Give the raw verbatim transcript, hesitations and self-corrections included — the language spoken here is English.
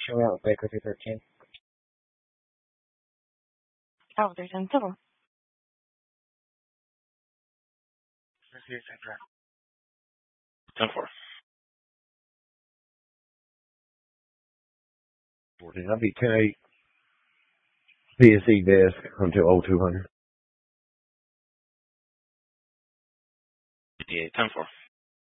Show me out with Baker two thirteen. Oh, there's in civil. ten four. fourteen. I'll be ten eight. P S E desk until oh two hundred. fifty-eight, ten four.